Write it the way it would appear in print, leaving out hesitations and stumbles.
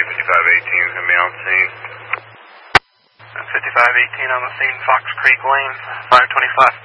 5518 is going to be on scene. 5518 on the scene, Fox Creek Lane, 525.